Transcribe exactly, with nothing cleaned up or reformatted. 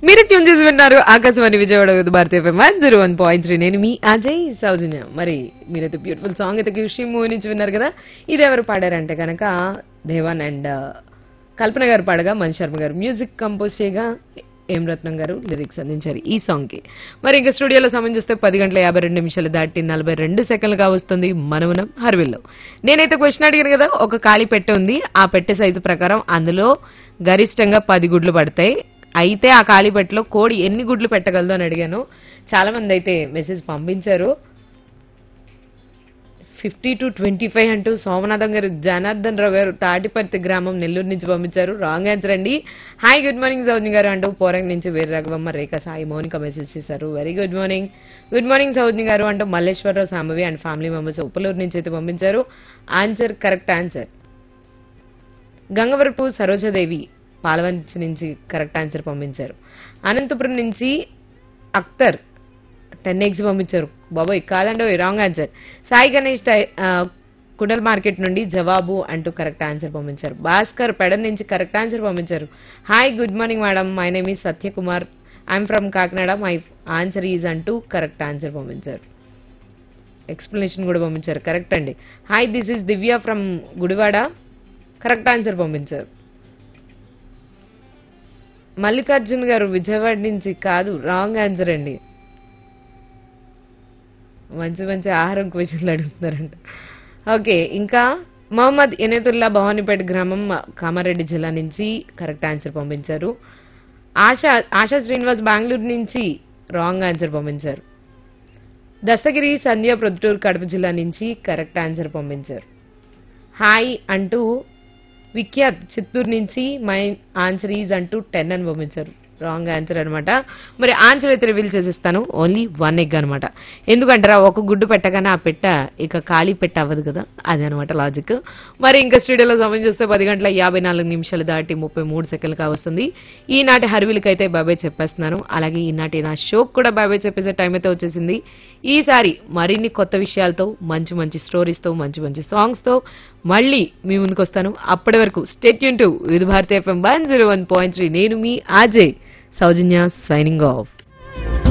మీరు ట్యూన్ చేసి విన్నారు Akashvani Vijayawada with Bharati FM one zero one point three. నేను మీ అజయ్ సౌజన్య. మరి మీరైతే బ్యూటిఫుల్ సాంగ్ అయితే ఖుషి మూవీ నుంచి విన్నారు కదా. ఇది ఎవరు పాడారంటే కనుక దేవాన్ అండ్ కల్పన గారు పాడగా మణి శర్మ గారు మ్యూజిక్ కంపోజ్ చేయగా ఎం రత్నం గారు లిరిక్స్ అందించారు ఈ సాంగ్ కి. మరి ఇంకా స్టూడియోలో సమయం చూస్తే పది గంటల యాభై రెండు నిమిషాలు దాటి నలభై రెండు సెకండ్లుగా వస్తుంది మనమునం హర్విల్లో. నేనైతే క్వశ్చన్ అడిగాను కదా, ఒక ఖాళీ పెట్టె ఉంది. ఆ పెట్టె సైజు ప్రకారం అందులో గరిష్టంగా పది గుడ్లు పడతాయి. అయితే ఆ ఖాళీ పెట్టెలో కోడి ఎన్ని గుడ్లు పెట్టగలదు అని అడిగాను. చాలా మంది అయితే మెసేజ్ పంపించారు. ఫిఫ్టీ టు ట్వంటీ ఫైవ్ అంటూ సోమనాథం గారు, జనార్దన్ రావు గారు తాటిపర్తి గ్రామం నెల్లూరు నుంచి పంపించారు. రాంగ్ ఆన్సర్ అండి. హాయ్ గుడ్ మార్నింగ్ సౌజన్య గారు అంటూ పోరంగ్ నుంచి వీర రాఘవమ్మ రేఖ సాయి మౌనిక మెసేజ్ చేశారు. Very good morning. Good morning సౌజన్య గారు అంటూ Malleswara Rao Sambavi and family members Uppaluru నుంచి అయితే పంపించారు. Answer correct answer. Gangavarapu Sarojadevi Palavanchi నుంచి కరెక్ట్ ఆన్సర్ పంపించారు. అనంతపురం నుంచి అఖ్తర్ టెన్ ఎగ్స్ పంపించారు. బాబోయ్ కాదండి, wrong answer. Sai Ganesh Kudal market నుండి జవాబు అంటూ కరెక్ట్ ఆన్సర్ పంపించారు. భాస్కర్ పెడన్ నుంచి కరెక్ట్ ఆన్సర్ పంపించారు. Hi good morning madam, my name is Satyakumar, I'm from Kakinada, my answer is అంటూ కరెక్ట్ ఆన్సర్ పంపించారు. ఎక్స్ప్లెనేషన్ కూడా పంపించారు. కరెక్ట్ అండి. Hi this is Divya from Gudivada, correct answer పంపించారు. మల్లికార్జున్ గారు విజయవాడ నుంచి కాదు, రాంగ్ ఆన్సర్ అండి. మంచి మంచి ఆహారం క్వశ్చన్లు అడుగుతున్నారంట. ఓకే, ఇంకా మహమ్మద్ ఎనేతుల్లా భవానీపేట గ్రామం కామారెడ్డి జిల్లా నుంచి కరెక్ట్ ఆన్సర్ పంపించారు. ఆశా ఆశా శ్రీనివాస్ బెంగళూరు నుంచి రాంగ్ ఆన్సర్ పంపించారు. దస్తగిరి సంధ్య ప్రొద్దుటూరు కడప జిల్లా నుంచి కరెక్ట్ ఆన్సర్ పంపించారు. హాయ్ అంటూ విఖ్యాత్ చిత్తూరు నుంచి మై ఆన్సర్ ఈజ్ అంటూ టెన్ అని పంపించారు. రాంగ్ ఆన్సర్ అనమాట. మరి ఆన్సర్ అయితే రివీల్ చేసిస్తాను. ఓన్లీ వన్ ఎగ్ అనమాట. ఎందుకంటారా, ఒక గుడ్డు పెట్టగానే ఆ పెట్ట ఇక ఖాళీ పెట్ట అవ్వదు కదా, అదే అనమాట లాజిక్. మరి ఇంకా స్టూడియోలో సమయం చూస్తే పది గంటల యాభై నాలుగు నిమిషాలు దాటి ముప్పై మూడు సెకండ్లుగా వస్తుంది. ఈనాటి హర్విల్కి అయితే బాబాయ్ చెప్పేస్తున్నాను. అలాగే ఈనాటి నా షోకి కూడా బాబాయ్ చెప్పేసే టైం అయితే వచ్చేసింది. ఈసారి మరిన్ని కొత్త విషయాలతో, మంచి మంచి స్టోరీస్తో, మంచి మంచి సాంగ్స్తో మళ్ళీ మీ ముందుకు వస్తాను. అప్పటి వరకు stay tune to with Bharati FM one zero one point three. నేను మీ అజయ్ సౌజన్య సైనింగ్ ఆఫ్.